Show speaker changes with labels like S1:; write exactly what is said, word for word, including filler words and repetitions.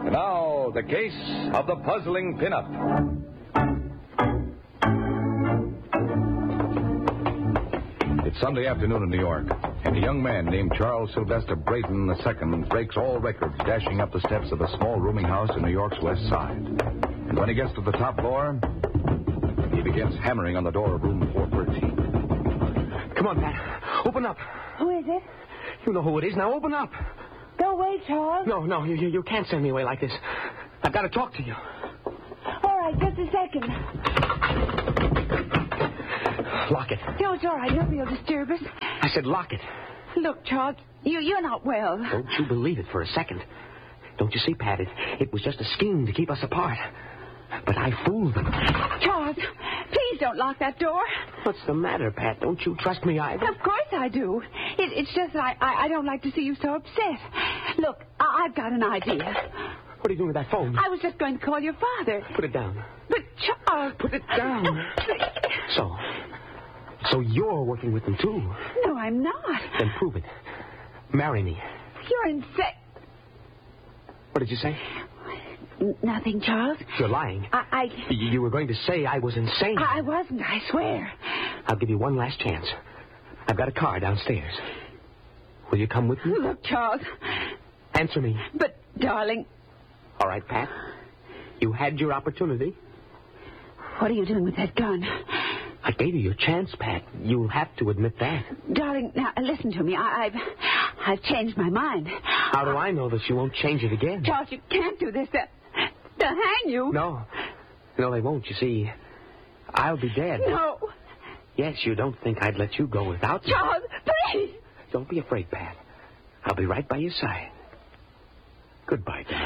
S1: And now, the case of the puzzling pinup. It's Sunday afternoon in New York, and a young man named Charles Sylvester Brayton the Second breaks all records dashing up the steps of a small rooming house in New York's West Side. And when he gets to the top floor, he begins hammering on the door of room four thirteen.
S2: Come on, Pat. Open up.
S3: Who is it?
S2: You know who it is. Now open up.
S3: Go away, Charles.
S2: No, no, you, you, you can't send me away like this. I've got to talk to you.
S3: All right, just a second.
S2: Lock it.
S3: No, it's all right. Nobody will disturb us.
S2: I said lock it.
S3: Look, Charles, you, you're not well.
S2: Don't you believe it for a second. Don't you see, Pat? It, it was just a scheme to keep us apart. But I fooled them.
S3: Charles, please don't lock that door.
S2: What's the matter, Pat? Don't you trust me either?
S3: Of course I do. It, it's just that I, I, I don't like to see you so upset. Look, I, I've got an idea.
S2: What are you doing with that phone?
S3: I was just going to call your father.
S2: Put it down.
S3: But, Charles...
S2: Put it down. So... So you're working with them, too?
S3: No, I'm not.
S2: Then prove it. Marry me.
S3: You're insane.
S2: What did you say?
S3: N- nothing, Charles.
S2: You're lying.
S3: I... I...
S2: You, you were going to say I was insane.
S3: I wasn't, I swear.
S2: I'll give you one last chance. I've got a car downstairs. Will you come with me?
S3: Look, Charles.
S2: Answer me.
S3: But, darling...
S2: All right, Pat. You had your opportunity.
S3: What are you doing with that gun?
S2: I gave you your chance, Pat. You'll have to admit that.
S3: Darling, now, listen to me. I, I've... I've changed my mind.
S2: How do I know that you won't change it again?
S3: Charles, you can't do this. They'll, they'll hang you.
S2: No. No, they won't. You see, I'll be dead.
S3: No.
S2: Yes, you don't think I'd let you go without me.
S3: Charles, please.
S2: Don't be afraid, Pat. I'll be right by your side. Goodbye, darling.